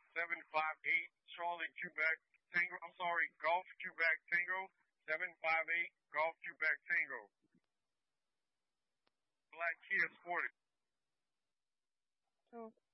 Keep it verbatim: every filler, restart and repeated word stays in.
seven five eight Charlie Quebec Tango. I'm sorry, Golf Quebec Tango. seven five eight Golf Quebec Tango. Black Kia Sportage. Oh.